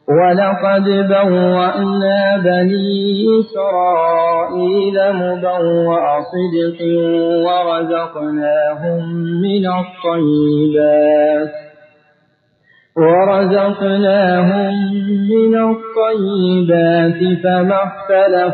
ولقد بوأنا بني إسرائيل مبوأ صدق ورزقناهم من الطيبات فما اختلفوا